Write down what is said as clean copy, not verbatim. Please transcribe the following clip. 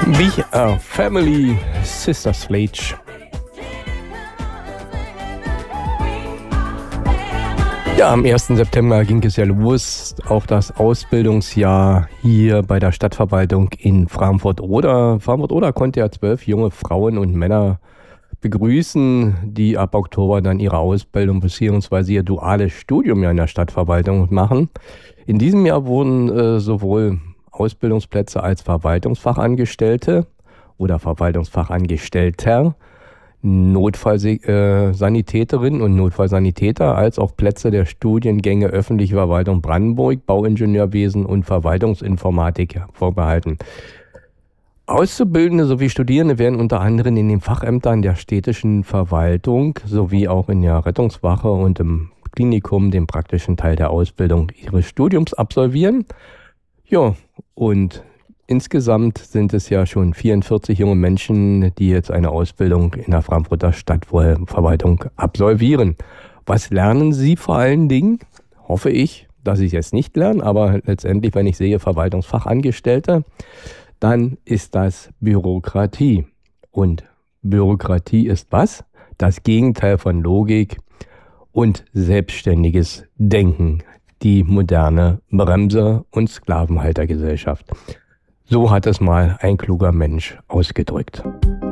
We are family, Sister Sledge. Ja, am 1. September ging es ja los, auch das Ausbildungsjahr hier bei der Stadtverwaltung in Frankfurt-Oder. Frankfurt-Oder konnte ja 12 junge Frauen und Männer begrüßen, die ab Oktober dann ihre Ausbildung bzw. ihr duales Studium ja in der Stadtverwaltung machen. In diesem Jahr wurden sowohl Ausbildungsplätze als Verwaltungsfachangestellte oder Verwaltungsfachangestellter, Notfallsanitäterinnen und Notfallsanitäter, als auch Plätze der Studiengänge Öffentliche Verwaltung Brandenburg, Bauingenieurwesen und Verwaltungsinformatik vorbehalten. Auszubildende sowie Studierende werden unter anderem in den Fachämtern der städtischen Verwaltung sowie auch in der Rettungswache und im Klinikum den praktischen Teil der Ausbildung ihres Studiums absolvieren. Ja, und insgesamt sind es ja schon 44 junge Menschen, die jetzt eine Ausbildung in der Frankfurter Stadtverwaltung absolvieren. Was lernen sie vor allen Dingen? Hoffe ich, dass ich es nicht lerne, aber letztendlich, wenn ich sehe Verwaltungsfachangestellte, dann ist das Bürokratie. Und Bürokratie ist was? Das Gegenteil von Logik und selbstständiges Denken. Die moderne Bremse- und Sklavenhaltergesellschaft. So hat es mal ein kluger Mensch ausgedrückt.